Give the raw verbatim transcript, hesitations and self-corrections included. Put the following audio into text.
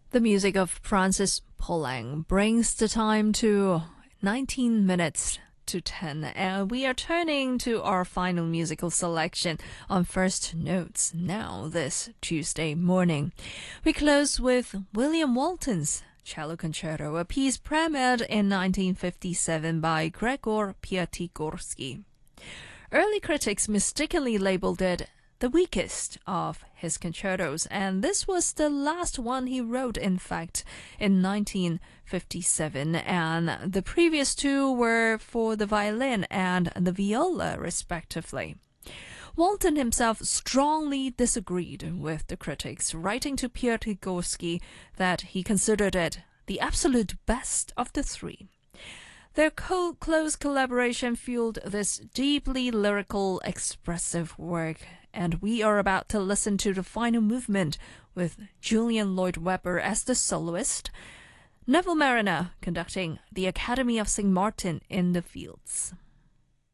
The music of Francis Poulenc brings the time to nineteen minutes to ten, and we are turning to our final musical selection on First Notes now this Tuesday morning. We close with William Walton's Cello Concerto, a piece premiered in nineteen fifty-seven by Gregor Piatigorsky. Early critics mistakenly labeled it the weakest of his concertos, and this was the last one he wrote, in fact, in nineteen fifty-seven, and the previous two were for the violin and the viola, respectively. Walton himself strongly disagreed with the critics, writing to Piatigorsky that he considered it the absolute best of the three. Their co- close collaboration fueled this deeply lyrical, expressive work, and we are about to listen to the final movement with Julian Lloyd Webber as the soloist, Neville Marriner conducting the Academy of Saint Martin in the Fields.